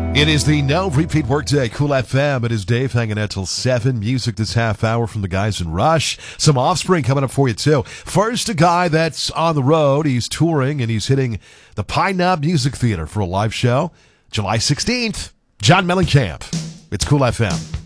It is the No Repeat Workday, Cool FM. It is Dave hanging out till 7. Music this half hour from the guys in Rush. Some Offspring coming up for you, too. First, a guy that's on the road. He's touring, and he's hitting the Pine Knob Music Theater for a live show July 16th. John Mellencamp. It's Cool FM.